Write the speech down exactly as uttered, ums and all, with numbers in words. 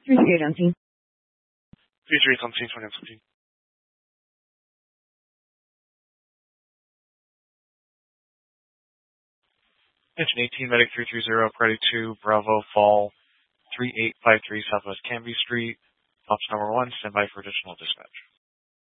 three three eight on scene. three three eight on scene, twenty on scene. Engine eighteen, Medic three three zero, Priority two, Bravo, Fall, three eight five three Southwest Canby Street. Ops number one, stand by for additional dispatch.